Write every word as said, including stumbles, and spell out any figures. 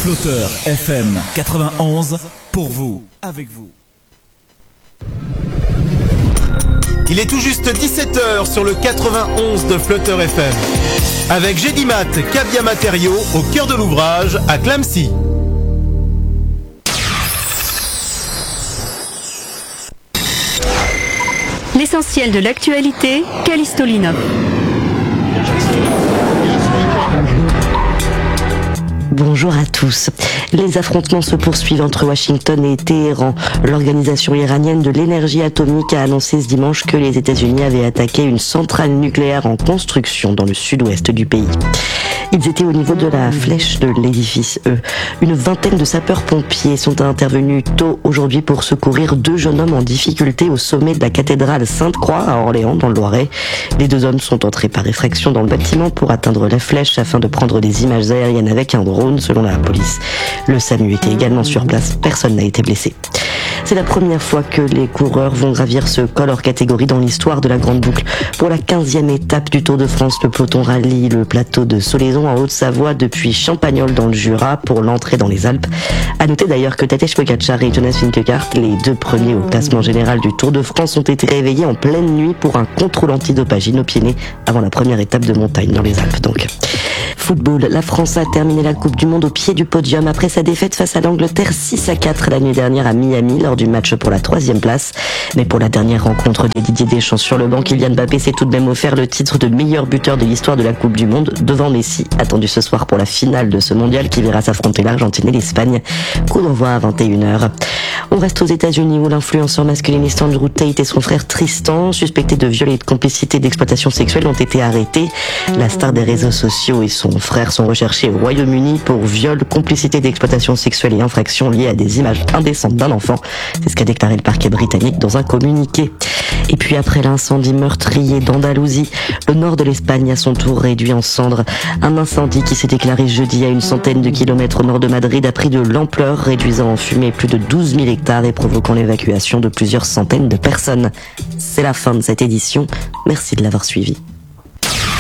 Flotteur F M quatre-vingt-onze, pour vous, avec vous. Il est tout juste dix-sept heures sur le quatre-vingt-onze de Flotteur F M. Avec Gédimat, Cavia Matériaux, au cœur de l'ouvrage, à Clamecy. L'essentiel de l'actualité, Callisto Linov. Bonjour à tous. Les affrontements se poursuivent entre Washington et Téhéran. L'organisation iranienne de l'énergie atomique a annoncé ce dimanche que les États-Unis avaient attaqué une centrale nucléaire en construction dans le sud-ouest du pays. Ils étaient au niveau de la flèche de l'édifice, eux. Une vingtaine de sapeurs-pompiers sont intervenus tôt aujourd'hui pour secourir deux jeunes hommes en difficulté au sommet de la cathédrale Sainte-Croix à Orléans, dans le Loiret. Les deux hommes sont entrés par effraction dans le bâtiment pour atteindre la flèche afin de prendre des images aériennes avec un drone, selon la police. Le SAMU était également sur place. Personne n'a été blessé. C'est la première fois que les coureurs vont gravir ce col hors catégorie dans l'histoire de la Grande Boucle. Pour la quinzième étape du Tour de France, le peloton rallie le plateau de Solaison en Haute-Savoie depuis Champagnole dans le Jura pour l'entrée dans les Alpes. À noter d'ailleurs que Tadej Pogacar et Jonas Vingegaard, les deux premiers au classement général du Tour de France, ont été réveillés en pleine nuit pour un contrôle antidopage inopiné avant la première étape de montagne dans les Alpes donc. Football, la France a terminé la Coupe du Monde au pied du podium après sa défaite face à l'Angleterre six à quatre la nuit dernière à Miami lors du match pour la troisième place. Mais pour la dernière rencontre de Didier Deschamps sur le banc, Kylian Mbappé s'est tout de même offert le titre de meilleur buteur de l'histoire de la Coupe du Monde devant Messi, attendu ce soir pour la finale de ce mondial qui verra s'affronter l'Argentine et l'Espagne. Coup d'envoi à vingt et une heures. On reste aux États-Unis où l'influenceur masculiniste Andrew Tate et son frère Tristan, suspectés de viol et de complicité d'exploitation sexuelle, ont été arrêtés. La star des réseaux sociaux et son frère sont recherchés au Royaume-Uni pour viol, complicité d'exploitation sexuelle et infraction liées à des images indécentes d'un enfant. C'est ce qu'a déclaré le parquet britannique dans un communiqué. Et puis après l'incendie meurtrier d'Andalousie, le nord de l'Espagne à son tour réduit en cendres. Un incendie qui s'est déclaré jeudi à une centaine de kilomètres au nord de Madrid a pris de l'ampleur, réduisant en fumée plus de douze mille hectares et provoquant l'évacuation de plusieurs centaines de personnes. C'est la fin de cette édition. Merci de l'avoir suivi.